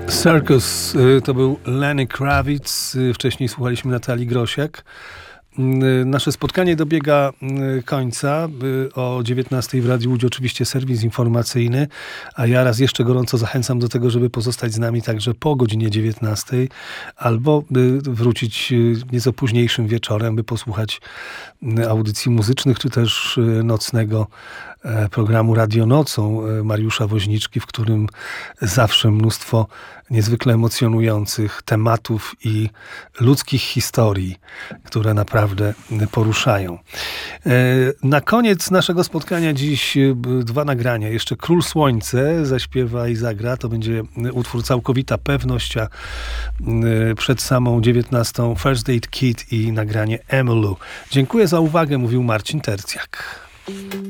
Circus to był Lenny Kravitz, wcześniej słuchaliśmy Natalii Grosiak. Nasze spotkanie dobiega końca. O 19:00 w Radiu Łódź oczywiście serwis informacyjny, a ja raz jeszcze gorąco zachęcam do tego, żeby pozostać z nami także po godzinie 19:00 albo wrócić nieco późniejszym wieczorem, by posłuchać audycji muzycznych, czy też nocnego programu Radio Nocą Mariusza Woźniczki, w którym zawsze mnóstwo niezwykle emocjonujących tematów i ludzkich historii, które naprawdę poruszają. Na koniec naszego spotkania dziś 2 nagrania. Jeszcze Król Słońce zaśpiewa i zagra. To będzie utwór Całkowita Pewność, a przed samą 19:00 First Aid Kit i nagranie Emmylou. Dziękuję za uwagę, mówił Marcin Tercjak.